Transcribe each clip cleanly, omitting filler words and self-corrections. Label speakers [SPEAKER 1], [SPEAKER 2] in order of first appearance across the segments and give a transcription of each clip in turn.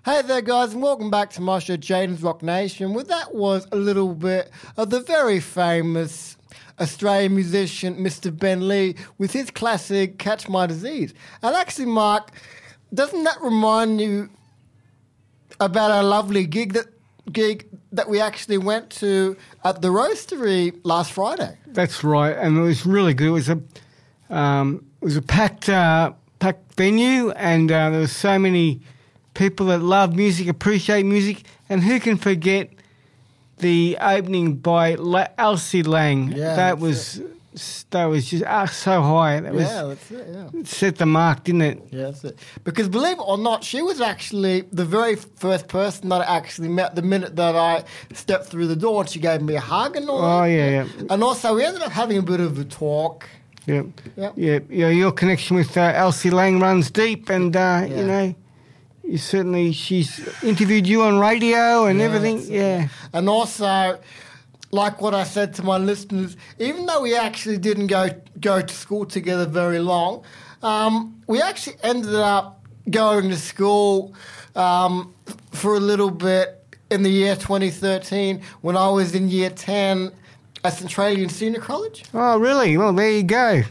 [SPEAKER 1] Hey there, guys, and welcome back to my show, Jaden's Rock Nation. Well, that was a little bit of the very famous Australian musician, Mr. Ben Lee, with his classic Catch My Disease. And actually, Mark, doesn't that remind you about our lovely gig that we actually went to at the Roastery last Friday?
[SPEAKER 2] That's right, and it was really good. It was a packed venue, and there were so many people that love music, appreciate music, and who can forget the opening by Elsie Lang?
[SPEAKER 1] Yeah,
[SPEAKER 2] that was just so high.
[SPEAKER 1] That's it.
[SPEAKER 2] It set the mark, didn't it?
[SPEAKER 1] Yeah, that's it. Because believe it or not, she was actually the very first person that I actually met the minute that I stepped through the door, and she gave me a hug and all that.
[SPEAKER 2] Oh, yeah.
[SPEAKER 1] And also, we ended up having a bit of a talk.
[SPEAKER 2] Yeah.
[SPEAKER 1] Yep.
[SPEAKER 2] Yeah. Your connection with Elsie Lang runs deep, and you know, she's interviewed you on radio and everything. Yeah.
[SPEAKER 1] And also, like what I said to my listeners, even though we actually didn't go to school together very long, we actually ended up going to school for a little bit in the year 2013 when I was in year 10 at Centralian Senior College.
[SPEAKER 2] Oh, really? Well, there you go.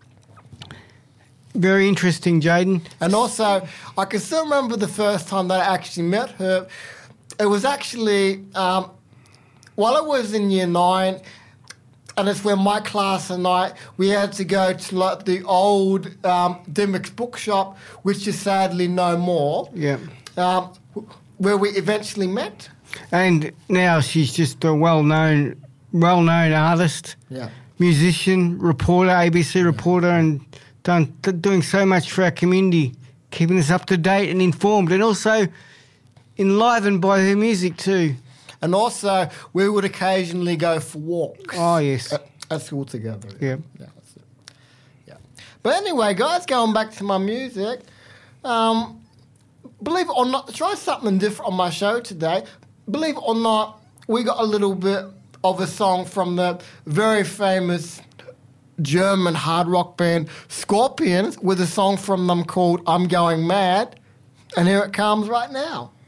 [SPEAKER 2] Very interesting, Jaden.
[SPEAKER 1] And also, I can still remember the first time that I actually met her. It was actually while I was in year 9, and it's when my class and I, we had to go to like the old Dimmock's bookshop, which is sadly no more.
[SPEAKER 2] Yeah.
[SPEAKER 1] Where we eventually met.
[SPEAKER 2] And now she's just a well-known artist, musician, reporter, ABC reporter, and doing so much for our community, keeping us up to date and informed, and also enlivened by her music too.
[SPEAKER 1] And also, we would occasionally go for walks.
[SPEAKER 2] Oh, yes.
[SPEAKER 1] At school together.
[SPEAKER 2] Yeah.
[SPEAKER 1] That's it. Yeah. But anyway, guys, going back to my music, believe it or not, try something different on my show today. Believe it or not, we got a little bit of a song from the very famous German hard rock band Scorpions with a song from them called I'm Going Mad. And here it comes right now.